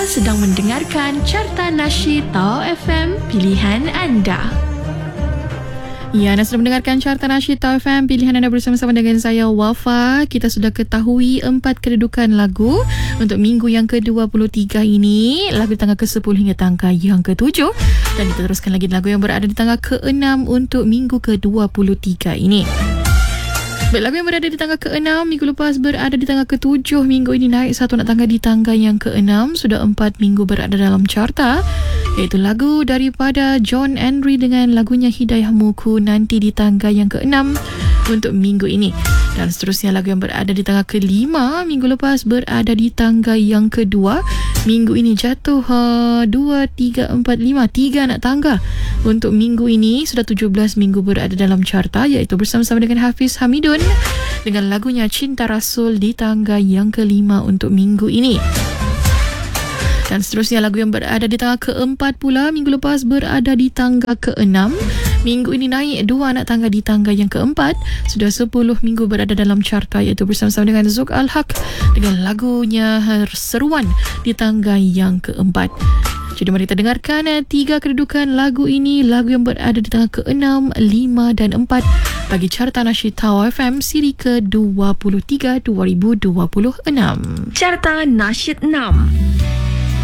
sedang mendengarkan Carta Nasyid Tau FM, pilihan anda. Ya, anda sedang mendengarkan Carta Nasyid Tau FM, pilihan anda, bersama-sama dengan saya, Wafa. Kita sudah ketahui 4 kedudukan lagu untuk minggu yang ke-23 ini. Lagu di tangga ke-10 hingga tangga yang ke-7. Dan kita teruskan lagi lagu yang berada di tangga ke-6 untuk minggu ke-23 ini. Baik, lagu yang berada di tangga ke-6 minggu lepas berada di tangga ke-7. Minggu ini naik 1 nak tangga di tangga yang ke-6. Sudah 4 minggu berada dalam carta, iaitu lagu daripada John Henry dengan lagunya Hidayahmu Ku Nanti di tangga yang ke-6 untuk minggu ini. Dan seterusnya lagu yang berada di tangga ke-5 minggu lepas berada di tangga yang ke-2. Minggu ini jatuh 2, 3, 4, 5 3 nak tangga. Untuk minggu ini sudah 17 minggu berada dalam carta, iaitu bersama-sama dengan Hafiz Hamidun dengan lagunya Cinta Rasul di tangga yang ke-5 untuk minggu ini. Dan seterusnya lagu yang berada di tangga ke-4 pula minggu lepas berada di tangga ke-6. Minggu ini naik 2 nak tangga di tangga yang ke-4. Sudah 10 minggu berada dalam carta, iaitu bersama-sama dengan Zuk Al-Haq dengan lagunya Seruan di tangga yang ke-4. Jadi mari kita dengarkan 3 kedudukan lagu ini, lagu yang berada di tangga ke-6, 5 dan 4 bagi Carta Nasyid Tau FM siri ke-23 2026. Carta Nasyid 6.